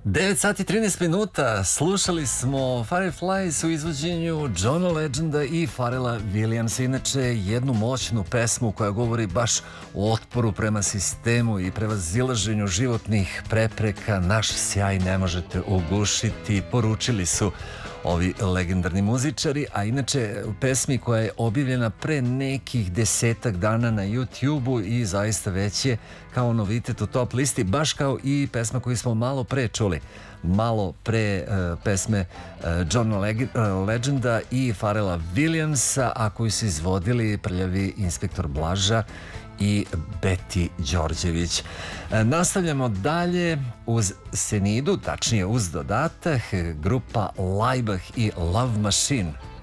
9 sati 13 minuta, slušali smo Fireflies u izvođenju Johna Legenda i Pharrella Williamsa. Inače, jednu moćnu pesmu koja govori baš o otporu prema sistemu i prevazilaženju životnih prepreka. Naš sjaj ne možete ugušiti, poručili su ovi legendarni muzičari, a inače pesmi koja je objavljena pre nekih 10 dana na YouTube-u i zaista već je kao novitet u top listi, baš kao i pesma koju smo malo pre čuli. Malo pre pesme Johna Legenda i Pharrella Williamsa, a koju su izvodili prljavi inspektor Blaža i Beti Đorđević. Nastavljamo dalje uz Senidu, tačnije uz dodatak, grupa Laibach i Love Machine.